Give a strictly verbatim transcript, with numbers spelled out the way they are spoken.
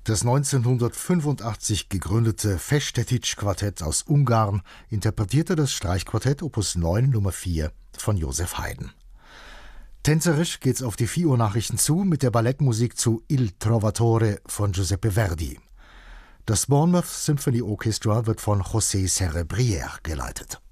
Das neunzehnhundertfünfundachtzig gegründete Festetics-Quartett aus Ungarn interpretierte das Streichquartett Opus neun Nummer vier von Joseph Haydn. Tänzerisch geht's auf die vier Uhr Nachrichten zu mit der Ballettmusik zu Il Trovatore von Giuseppe Verdi. Das Bournemouth Symphony Orchestra wird von José Serra Brière geleitet.